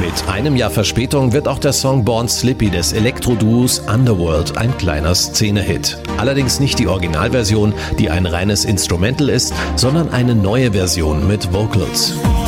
Mit einem Jahr Verspätung wird auch der Song Born Slippy des Elektro-Duos Underworld ein kleiner Szene-Hit. Allerdings nicht die Originalversion, die ein reines Instrumental ist, sondern eine neue Version mit Vocals.